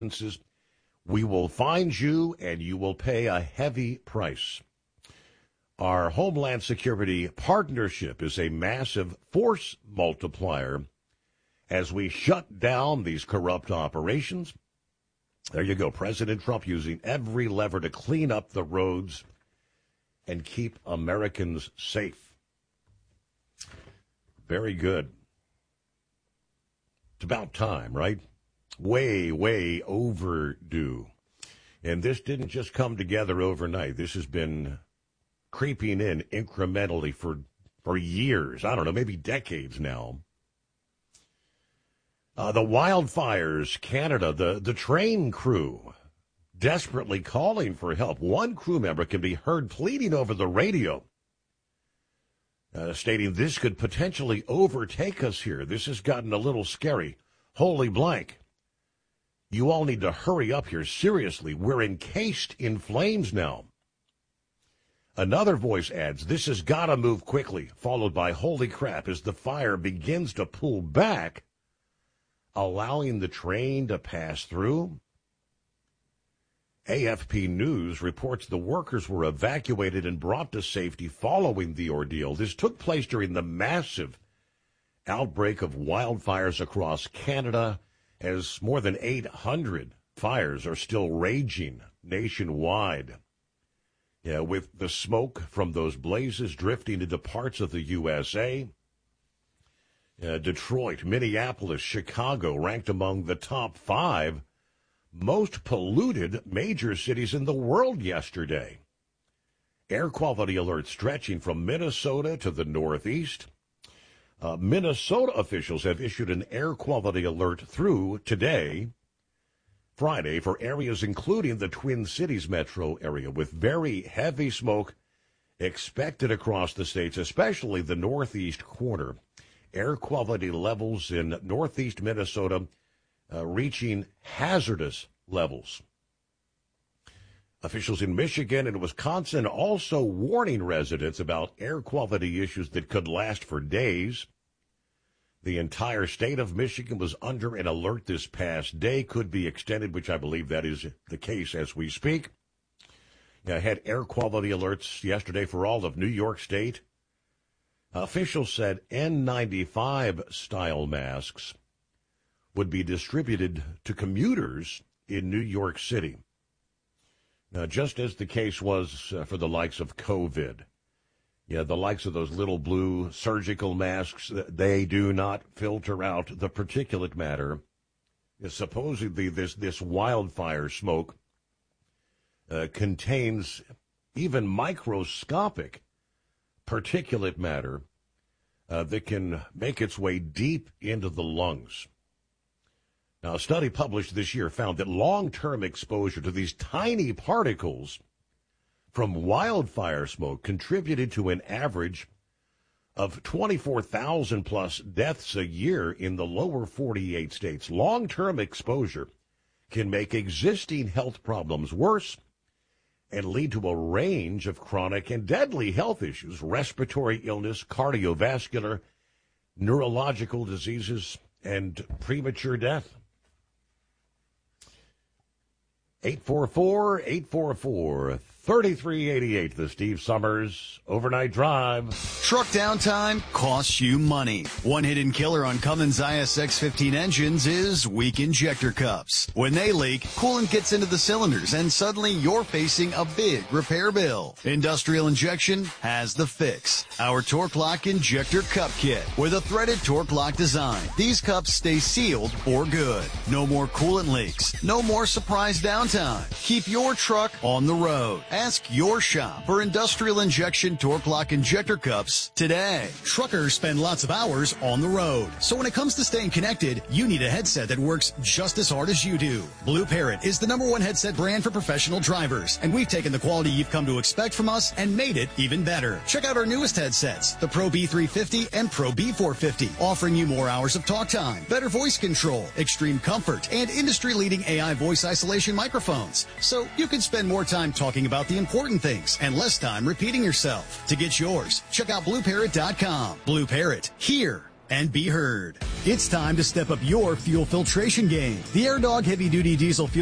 We will find you, and you will pay a heavy price. Our Homeland Security partnership is a massive force multiplier as we shut down these corrupt operations. There you go. President Trump using every lever to clean up the roads and keep Americans safe. Very good. It's about time, right? Way, way overdue. And this didn't just come together overnight. This has been creeping in incrementally for years. I don't know, maybe decades now. The wildfires, Canada, the train crew desperately calling for help. One crew member can be heard pleading over the radio, stating this could potentially overtake us here. This has gotten a little scary. Holy blank. You all need to hurry up here. Seriously, we're encased in flames now. Another voice adds, this has got to move quickly, followed by holy crap as the fire begins to pull back, allowing the train to pass through. AFP News reports the workers were evacuated and brought to safety following the ordeal. This took place during the massive outbreak of wildfires across Canada, as more than 800 fires are still raging nationwide. Yeah, with the smoke from those blazes drifting into parts of the USA. Detroit, Minneapolis, Chicago ranked among the top 5 most polluted major cities in the world yesterday. Air quality alerts stretching from Minnesota to the Northeast. Minnesota officials have issued an air quality alert through today, Friday, for areas including the Twin Cities metro area, with very heavy smoke expected across the states, especially the northeast corner. Air quality levels in northeast Minnesota reaching hazardous levels. Officials in Michigan and Wisconsin also warning residents about air quality issues that could last for days. The entire state of Michigan was under an alert this past day, could be extended, which I believe that is the case as we speak. I had air quality alerts yesterday for all of New York State. Officials said N95-style masks would be distributed to commuters in New York City. Now, just as the case was for the likes of COVID, the likes of those little blue surgical masks, they do not filter out the particulate matter. Supposedly, this wildfire smoke contains even microscopic particulate matter that can make its way deep into the lungs. Now, a study published this year found that long-term exposure to these tiny particles from wildfire smoke contributed to an average of 24,000 plus deaths a year in the lower 48 states. Long-term exposure can make existing health problems worse and lead to a range of chronic and deadly health issues, respiratory illness, cardiovascular, neurological diseases, and premature death. 844-844-3388, the Steve Summers Overnight Drive. Truck downtime costs you money. One hidden killer on Cummins ISX-15 engines is weak injector cups. When they leak, coolant gets into the cylinders, and suddenly you're facing a big repair bill. Industrial Injection has the fix. Our Torque Lock Injector Cup Kit with a threaded Torque Lock design. These cups stay sealed for good. No more coolant leaks. No more surprise downtime. Keep your truck on the road. Ask your shop for Industrial Injection Torque Lock Injector Cups today. Truckers spend lots of hours on the road. So when it comes to staying connected, you need a headset that works just as hard as you do. Blue Parrot is the #1 headset brand for professional drivers, and we've taken the quality you've come to expect from us and made it even better. Check out our newest headsets, the Pro B350 and Pro B450, offering you more hours of talk time, better voice control, extreme comfort, and industry-leading AI voice isolation microphones. So you can spend more time talking about the important things and less time repeating yourself. To get yours, check out BlueParrot.com. Blue Parrot, here and be heard. It's time to step up your fuel filtration game. The AirDog Heavy Duty Diesel Fuel